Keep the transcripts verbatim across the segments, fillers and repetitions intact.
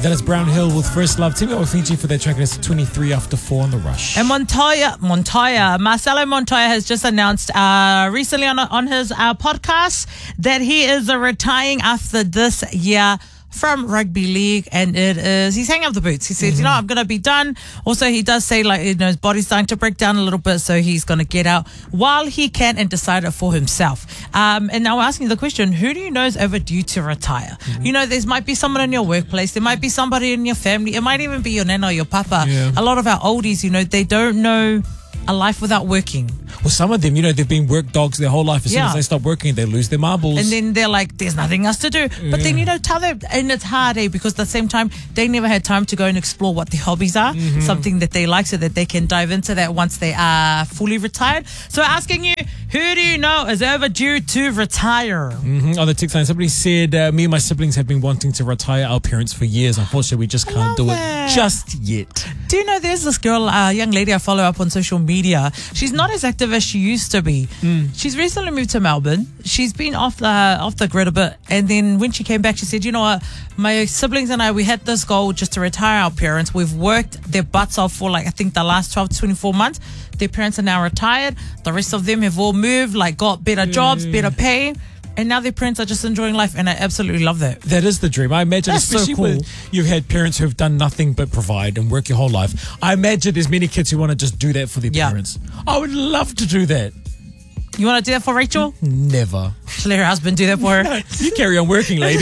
That is Brown Hill with First Love. Timi Fiji for their track. It's twenty-three after four on The Rush. And Montoya, Montoya, Marcelo Montoya has just announced uh, recently on on his uh, podcast that he is uh, retiring after this year from rugby league, and it is he's hanging up the boots. He says, mm-hmm. you know, I'm going to be done. Also, he does say, like, you know, his body's starting to break down a little bit, so he's going to get out while he can and decide it for himself. Um, and now we're asking the question, who do you know is overdue to retire? Mm-hmm. You know, there might be someone in your workplace, there might be somebody in your family, it might even be your nana or your papa. Yeah. A lot of our oldies, you know, they don't know a life without working. Well, some of them, you know, they've been work dogs their whole life. As yeah. soon as they stop working, they lose their marbles. And then they're like, there's nothing else to do. Yeah. But then, you know, tell them, and it's hard, eh? Because at the same time, they never had time to go and explore what their hobbies are, mm-hmm. something that they like, so that they can dive into that once they are fully retired. So asking you, who do you know is overdue to retire? Mm-hmm. On the text line, somebody said, uh, me and my siblings have been wanting to retire our parents for years. Unfortunately, we just can't do that. it just yet. Do you know there's this girl, a uh, young lady I follow up on social media. She's not as active as she used to be. Mm. She's recently moved to Melbourne. She's been off the off the grid a bit, and then when she came back, she said, you know what, my siblings and I, we had this goal just to retire our parents. We've worked their butts off for, like, I think the last twelve to twenty-four months. Their parents are now retired. The rest of them have all moved, like, got better jobs, better pay, and now their parents are just enjoying life, and I absolutely love that. That is the dream. I imagine, That's especially so cool. when you've had parents who have done nothing but provide and work your whole life. I imagine there's many kids who want to just do that for their yeah. parents. I would love to do that. You want to do that for Rachel? Never. She'll let her husband do that for her. No, you carry on working, lady.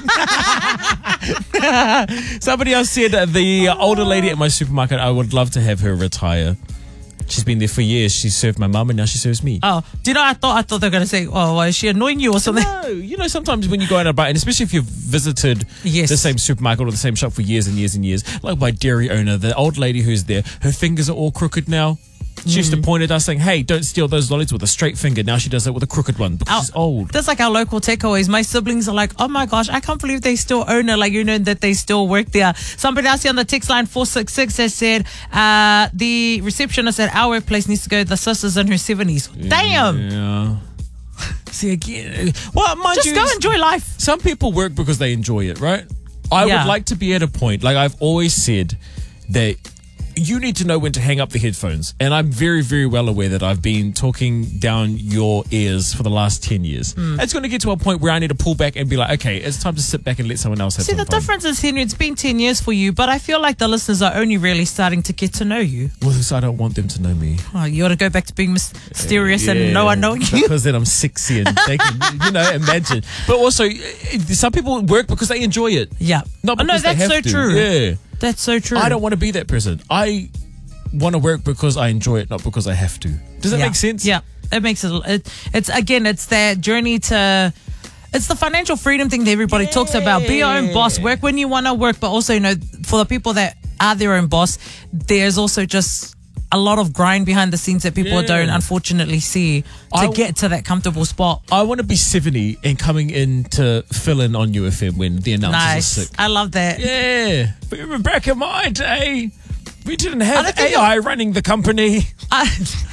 Somebody else said uh, the older lady at my supermarket, I would love to have her retire. She's been there for years. She served my mum and now she serves me. Oh, do you know, I thought I thought they were going to say, oh, well, is she annoying you or something? No, you know, sometimes when you go out about, and especially if you've visited yes. the same supermarket or the same shop for years and years and years, like my dairy owner, the old lady who's there, her fingers are all crooked now. She used to point at us saying, hey, don't steal those lollies with a straight finger. Now she does it with a crooked one because our, she's old. That's like our local takeaways. My siblings are like, oh my gosh, I can't believe they still own it. Like, you know, that they still work there. Somebody else here on the text line four six six has said, uh, the receptionist at our workplace needs to go, the sister's in her seventies. Damn. Yeah. See, again, well, mind Just you, go enjoy life. Some people work because they enjoy it, right? I Yeah. would like to be at a point, like I've always said, that you need to know when to hang up the headphones. And I'm very, very well aware that I've been talking down your ears for the last ten years. Mm. It's going to get to a point where I need to pull back and be like, okay, it's time to sit back and let someone else have See, some the fun. difference is, Henry, it's been ten years for you, but I feel like the listeners are only really starting to get to know you. Well, because I don't want them to know me. Oh, you want to go back to being mysterious Uh, yeah, and no one knowing you? Because then I'm sexy and they can, you know, imagine. But also, some people work because they enjoy it. Yeah. Not Oh, no, because they that's have so to. true. Yeah. That's so true. I don't want to be that person. I want to work because I enjoy it, not because I have to. Does that yeah. make sense? Yeah, it makes it, it. It's again, it's that journey to. It's the financial freedom thing that everybody yeah. talks about. Be your own boss. Work when you want to work, but also, you know, for the people that are their own boss, there's also just a lot of grind behind the scenes that people yeah. don't unfortunately see to I, get to that comfortable spot. I want to be seventy and coming in to fill in on U F M when the announcers Nice. are sick. I love that. Yeah. But back in my day, we didn't have A I running the company. Uh,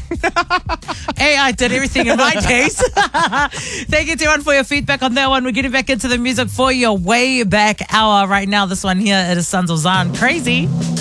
A I did everything in my days. Thank you, everyone, for your feedback on that one. We're getting back into the music for your way back hour right now. This one here, it is Sons of Zion. Crazy.